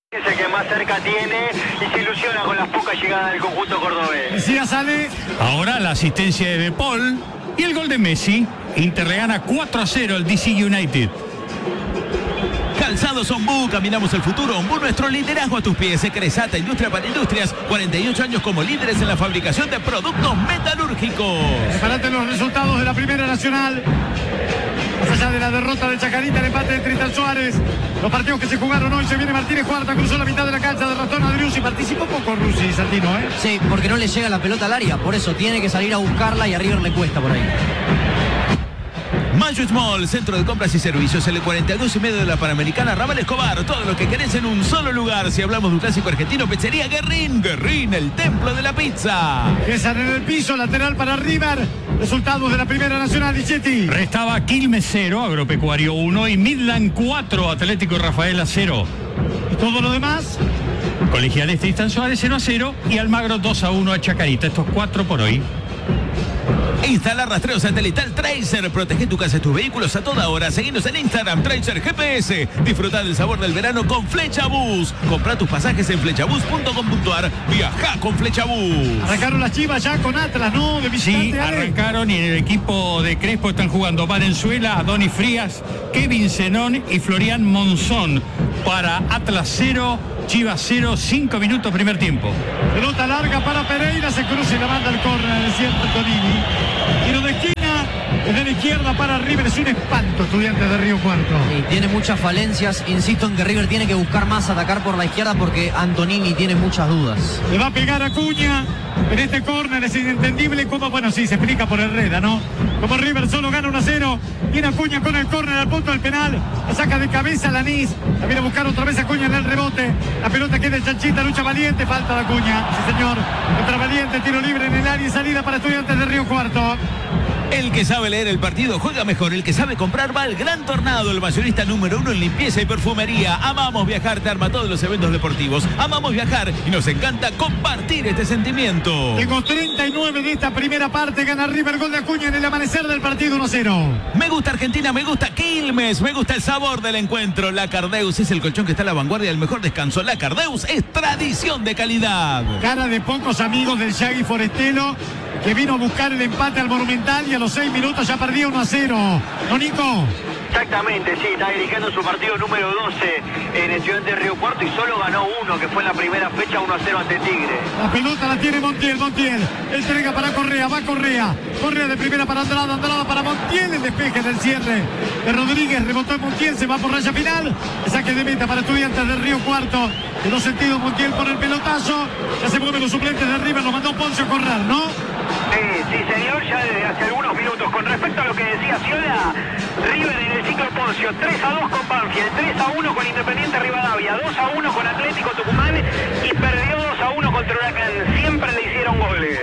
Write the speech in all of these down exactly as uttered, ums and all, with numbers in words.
Es el que más cerca tiene y se ilusiona con las pocas llegadas del conjunto cordobés. Decía sale. Ahora la asistencia de De Paul y el gol de Messi. Inter le gana cuatro a cero al D C United. Calzados Ombú, caminamos el futuro. Ombú, nuestro liderazgo a tus pies. Cresata, Industria para Industrias. cuarenta y ocho años como líderes en la fabricación de productos metalúrgicos. Prepárate los resultados de la Primera Nacional. Más allá de la derrota de Chacarita, el empate de Tristan Suárez. Los partidos que se jugaron hoy, se viene Martínez Cuarta, cruzó la mitad de la cancha de ratón a Driussi. Participó poco Rusi, Santino, ¿eh? Sí, porque no le llega la pelota al área. Por eso tiene que salir a buscarla y a River le cuesta por ahí. Mayo Small, centro de compras y servicios, L cuarenta y dos y medio de la Panamericana, Raval Escobar, todo lo que querés en un solo lugar. Si hablamos de un clásico argentino, Pizzería Guerrín, Guerrín, el templo de la pizza. Empiezan en el piso, lateral para River. Resultados de la Primera Nacional, Dichetti. Restaba Quilmes cero, Agropecuario uno y Midland cuatro, Atlético Rafaela cero. ¿Y todo lo demás? Colegiales Tristan Suárez cero a cero y Almagro dos a uno a Chacarita. Estos cuatro por hoy. Instala rastreo satelital Tracer. Protege tu casa y tus vehículos a toda hora. Seguinos en Instagram, Tracer G P S. Disfruta del sabor del verano con Flechabús. Compra tus pasajes en flechabús punto com punto ar. Viaja con Flechabús. Arrancaron las Chivas ya con Atlas, ¿no? De visitante, Sí, Ale. arrancaron y en el equipo de Crespo están jugando Valenzuela, Adonis Frías, Kevin Zenón y Florian Monzón. Para Atlas cero, Chivas cero, cinco minutos primer tiempo. Pelota larga para Pereira, se cruza y la manda al córner de cierto Antonini. Tiro de esquina, desde la izquierda para River, es un espanto, Estudiantes de Río Cuarto. Y tiene muchas falencias. Insisto en que River tiene que buscar más atacar por la izquierda porque Antonini tiene muchas dudas. Le va a pegar a Cuña. En este córner es inentendible cómo, bueno, sí, se explica por Herrera, ¿no? Como River solo gana uno a cero. Viene Acuña con el córner al punto del penal. La saca de cabeza Lanís. La viene a buscar otra vez Acuña en el rebote. La pelota queda en Chanchita, lucha Valiente. Falta de Acuña. Sí, señor. Contra Valiente, tiro libre en el área y salida para Estudiantes de Río Cuarto. El que sabe leer el partido juega mejor. El que sabe comprar va al Gran Tornado, el mayorista número uno en limpieza y perfumería. Amamos viajar, te arma todos los eventos deportivos. Amamos viajar y nos encanta compartir este sentimiento. Tengo treinta y nueve de esta primera parte. Gana River, gol de Acuña en el amanecer del partido uno a cero. Me gusta Argentina, me gusta Quilmes, me gusta el sabor del encuentro. La Cardeus es el colchón que está a la vanguardia del mejor descanso. La Cardeus es tradición de calidad. Cara de pocos amigos del Shaggy Forestelo, que vino a buscar el empate al Monumental y a los seis minutos ya perdía uno a cero. ¿No, Nico? Exactamente, sí, está dirigiendo su partido número doce en Estudiantes de Río Cuarto y solo ganó uno, que fue en la primera fecha uno a cero ante Tigre. La pelota la tiene Montiel, Montiel. Entrega para Correa, va Correa. Correa de primera para Andrada, Andrada para Montiel. El despeje del cierre de Rodríguez. Rebotó en Montiel, se va por raya final. El saque de meta para Estudiantes de Río Cuarto. En dos sentidos, Montiel por el pelotazo. Ya se mueven los suplentes de River, lo mandó Poncio a correr, ¿no? Sí, sí, señor, ya desde hace algunos minutos. Con respecto a lo que decía Ciola, River en el ciclo Poncio, tres a dos con Banfield, tres a uno con Independiente Rivadavia, dos a uno con Atlético Tucumán y perdió dos a uno contra Huracán. Siempre le hicieron goles.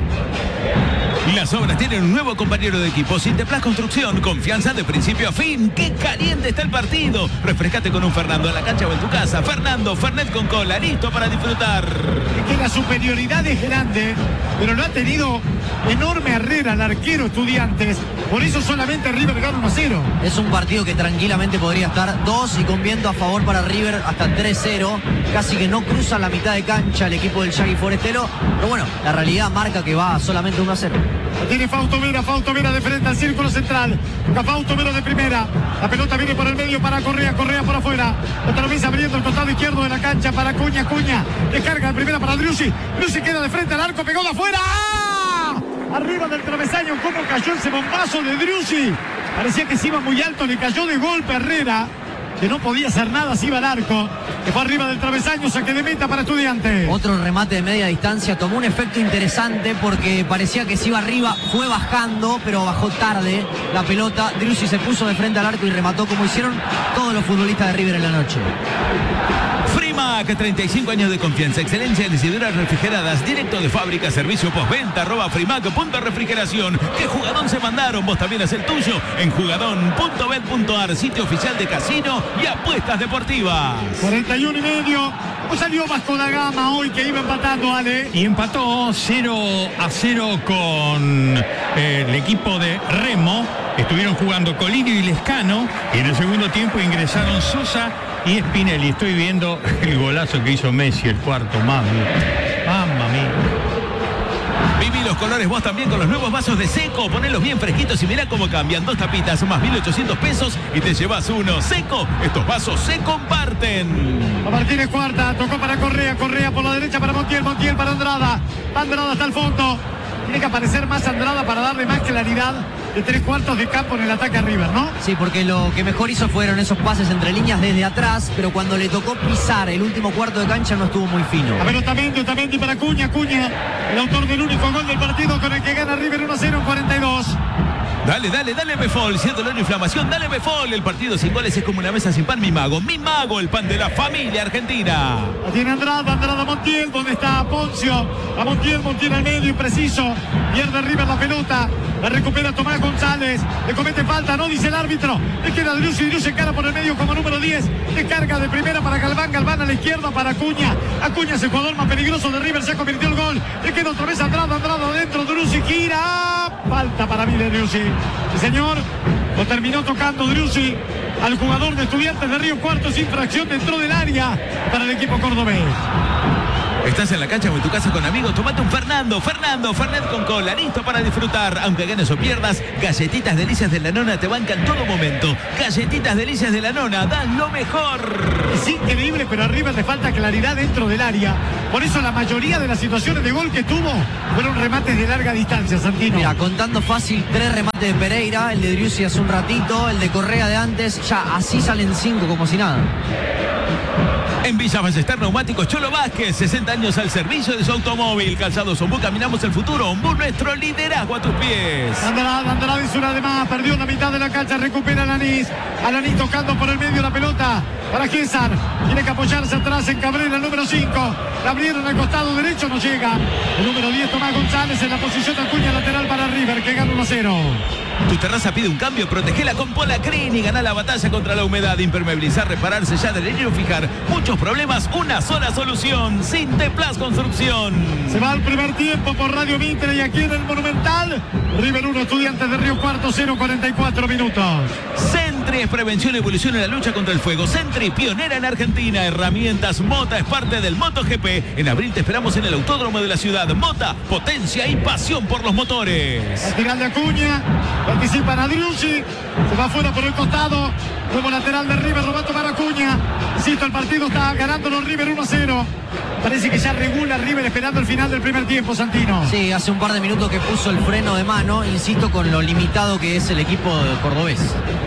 Las obras tienen un nuevo compañero de equipo. Sinteplas Construcción, confianza de principio a fin. ¡Qué caliente está el partido! Refrescate con un Fernando en la cancha o en tu casa. Fernando, Fernet con cola, listo para disfrutar. Es que la superioridad es grande, pero lo ha tenido enorme Herrera, el arquero Estudiantes. Por eso solamente River gana uno a cero. Es un partido que tranquilamente podría estar dos y con viento a favor para River hasta tres cero. Casi que no cruza la mitad de cancha el equipo del Shaggy Forestelo. Pero bueno, la realidad marca que va solamente uno a cero. Lo tiene Fausto Vera, Fausto Vera de frente al círculo central. A Fausto Vera de primera. La pelota viene por el medio para Correa, Correa por afuera. Otra vez abriendo el costado izquierdo de la cancha para Cuña, Cuña. Descarga de primera para Driussi. Driussi queda de frente al arco, pegó de afuera. ¡Ah! Arriba del travesaño, cómo cayó ese bombazo de Driussi. Parecía que se iba muy alto, le cayó de golpe a Herrera, que no podía hacer nada, se iba al arco, que fue arriba del travesaño, saque de meta para Estudiantes. Otro remate de media distancia, tomó un efecto interesante porque parecía que se iba arriba, fue bajando, pero bajó tarde la pelota. Driussi se puso de frente al arco y remató como hicieron todos los futbolistas de River en la noche. Frimac, treinta y cinco años de confianza, excelencia en deciduras refrigeradas, directo de fábrica, servicio postventa, arroba frimac punto refrigeración. ¿Qué jugadón se mandaron? Vos también haz el tuyo en jugadón punto bet punto ar, sitio oficial de casino y apuestas deportivas. cuarenta y uno y medio. ¿Cómo salió Vasco da Gama hoy que iba empatando, Ale? Y empató cero a cero con eh, el equipo de Remo. Estuvieron jugando Colidio y Lescano y en el segundo tiempo ingresaron Sosa Y Spinelli, estoy viendo el golazo que hizo Messi, el cuarto, mami. Mamma mía. Viví los colores vos también con los nuevos vasos de Seco. Ponenlos bien fresquitos y mirá cómo cambian. Dos tapitas más mil ochocientos pesos y te llevas uno. Seco, estos vasos se comparten. Martínez cuarta, tocó para Correa, Correa por la derecha para Montiel, Montiel para Andrada. Andrada hasta el fondo. Tiene que aparecer más Andrada para darle más claridad de tres cuartos de campo en el ataque a River, ¿no? Sí, porque lo que mejor hizo fueron esos pases entre líneas desde atrás, pero cuando le tocó pisar el último cuarto de cancha no estuvo muy fino. A ver, Otamendi, Otamendi para Cuña, Cuña, el autor del único gol del partido con el que gana River uno a cero en cuarenta y dos. Dale, dale, dale Befol, si es dolor e inflamación, dale Befol. El partido sin goles es como una mesa sin pan, mi mago, mi mago, el pan de la familia argentina. La tiene Andrada, Andrada Montiel, donde está Poncio, a Montiel, Montiel al medio, impreciso, pierde River la pelota, la recupera Tomás González, le comete falta, no dice el árbitro, le queda Driussi, Driussi cara por el medio como número diez, descarga de primera para Galván, Galván a la izquierda para Acuña, Acuña es el jugador más peligroso de River, se convirtió el gol, le queda otra vez Andrada, Andrada adentro, Driussi gira, falta para mí de Driussi. Sí, señor, lo terminó tocando Driussi al jugador de Estudiantes de Río Cuarto, sin infracción dentro del área para el equipo cordobés. Estás en la cancha o en tu casa con amigos, tomate un Fernando, Fernando, Fernet con cola, listo para disfrutar. Aunque ganes o pierdas, Galletitas Delicias de la Nona te bancan todo momento. Galletitas Delicias de la Nona, dan lo mejor. Es increíble, pero a River le falta claridad dentro del área. Por eso la mayoría de las situaciones de gol que tuvo fueron remates de larga distancia, Santino. Mira, contando fácil, tres remates de Pereira, el de Driussi hace un ratito, el de Correa de antes, ya así salen cinco como si nada. En Villa Ballester Neumáticos Cholo Vázquez, sesenta años al servicio de su automóvil. Calzados Ombú, caminamos el futuro. Ombú, nuestro liderazgo a tus pies. Andrada, Andrada hizo una de más, perdió la mitad de la cancha, recupera Alanis. Alanis tocando por el medio la pelota para César. Tiene que apoyarse atrás en Cabrera, el número cinco. La abrieron al costado derecho, no llega. El número diez, Tomás González, en la posición de Acuña, lateral para River, que gana uno a cero. Tu terraza pide un cambio, protegela con Polacrin y gana la batalla contra la humedad. Impermeabilizar, reparar, sellar, drenar o fijar. Muchos problemas, una sola solución. Sinteplas Construcción. Se va al primer tiempo por Radio Mitre y aquí en el Monumental. River uno, Estudiantes de Río Cuarto cero, cuarenta y cuatro minutos. Sentry es prevención y evolución en la lucha contra el fuego. Sentry, pionera en Argentina. Herramientas Mota es parte del MotoGP. En abril te esperamos en el Autódromo de la ciudad. Mota, potencia y pasión por los motores. Lateral de Acuña. Participan a Driussi, se va afuera por el costado, nuevo lateral de River, lo va a tomar Acuña. Insisto, el partido está ganando los River uno a cero. Parece que ya regula River esperando el final del primer tiempo, Santino. Sí, hace un par de minutos que puso el freno de mano, insisto, con lo limitado que es el equipo cordobés.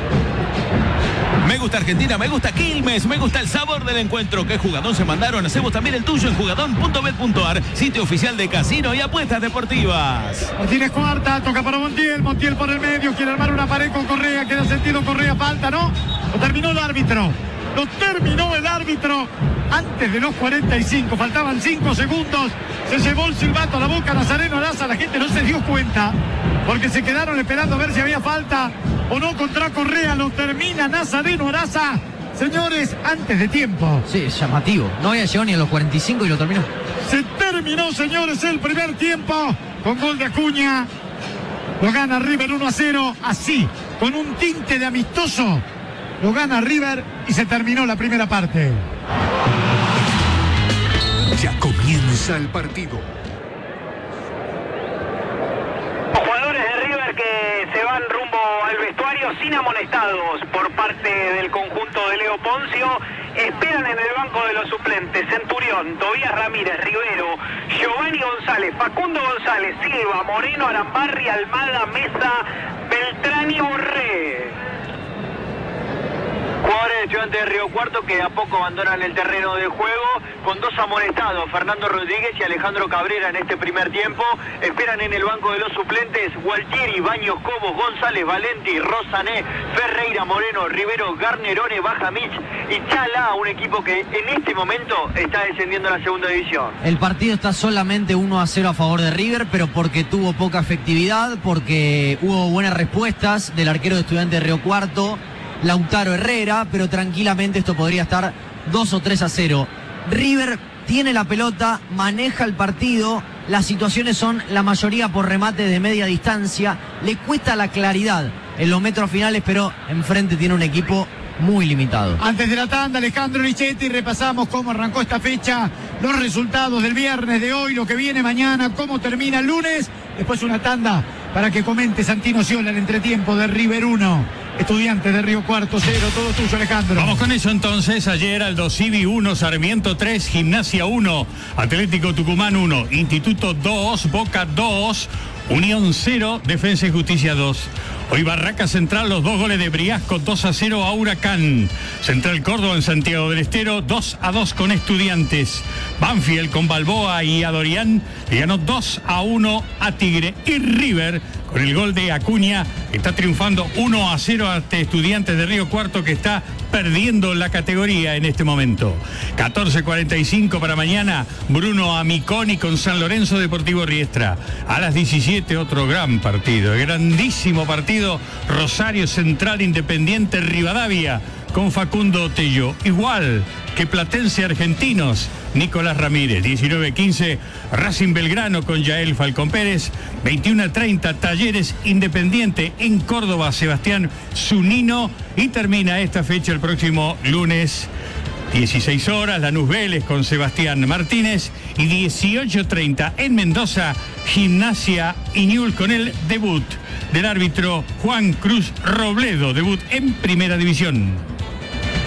Me gusta Argentina, me gusta Quilmes, me gusta el sabor del encuentro. ¿Qué jugadón se mandaron? Hacemos también el tuyo en jugadón punto bet punto ar, sitio oficial de casino y apuestas deportivas. Martínez cuarta, toca para Montiel, Montiel por el medio, quiere armar una pared con Correa, queda sentido Correa, falta, ¿no? Lo terminó el árbitro, lo terminó el árbitro antes de los cuarenta y cinco, faltaban cinco segundos, se llevó el silbato a la boca Nazareno Araza, la gente no se dio cuenta, porque se quedaron esperando a ver si había falta o no contra Correa, lo termina Nazareno Araza, señores, antes de tiempo. Sí, es llamativo, no había llegado ni a los cuarenta y cinco y lo terminó. Se terminó, señores, el primer tiempo con gol de Acuña, lo gana River uno a cero, así, con un tinte de amistoso, lo gana River y se terminó la primera parte. Ya comienza el partido. Los jugadores de River que se van rumbo al vestuario sin amonestados por parte del conjunto de Leo Poncio. Esperan en el banco de los suplentes Centurión, Tobías Ramírez, Rivero, Giovanni González, Facundo González, Silva, Moreno, Arambarri, Almada, Mesa, Beltrán y Borré. Jugadores de Estudiantes de Río Cuarto que a poco abandonan el terreno de juego con dos amonestados, Fernando Rodríguez y Alejandro Cabrera en este primer tiempo. Esperan en el banco de los suplentes Gualtieri, Baños, Cobos, González, Valenti, Rosané, Ferreira, Moreno, Rivero, Garnerone, Bajamich y Chala, un equipo que en este momento está descendiendo a la segunda división. El partido está solamente uno a cero a favor de River, pero porque tuvo poca efectividad, porque hubo buenas respuestas del arquero de Estudiantes de Río Cuarto, Lautaro Herrera, pero tranquilamente esto podría estar dos o tres a cero. River tiene la pelota, maneja el partido, las situaciones son la mayoría por remate de media distancia, le cuesta la claridad en los metros finales, pero enfrente tiene un equipo muy limitado. Antes de la tanda, Alejandro Lichetti, repasamos cómo arrancó esta fecha, los resultados del viernes de hoy, lo que viene mañana, cómo termina el lunes. Después una tanda para que comente Santino Sciola el entretiempo de River uno, Estudiantes de Río Cuarto cero. Todo tuyo, Alejandro. Vamos con eso entonces. Ayer Aldo Civi uno, Sarmiento tres, Gimnasia uno, Atlético Tucumán uno, Instituto dos, Boca dos, Unión cero, Defensa y Justicia dos. Hoy Barraca Central, los dos goles de Briasco, dos a cero a Huracán. Central Córdoba en Santiago del Estero, dos a dos con Estudiantes. Banfield con Balboa y Adorián le ganó dos a uno a Tigre. Y River, con el gol de Acuña, está triunfando uno a cero ante Estudiantes de Río Cuarto, que está perdiendo la categoría en este momento. catorce cuarenta y cinco para mañana, Bruno Amiconi con San Lorenzo Deportivo Riestra. A las diecisiete otro gran partido, grandísimo partido, Rosario Central Independiente Rivadavia con Facundo Tello. Igual que Platense Argentinos, Nicolás Ramírez. diecinueve quince, Racing Belgrano con Yael Falcón Pérez. veintiuno treinta, Talleres Independiente en Córdoba, Sebastián Zunino. Y termina esta fecha el próximo lunes, dieciséis horas, Lanús Vélez con Sebastián Martínez. Y dieciocho treinta en Mendoza, Gimnasia y Newell's con el debut del árbitro Juan Cruz Robledo, debut en Primera División.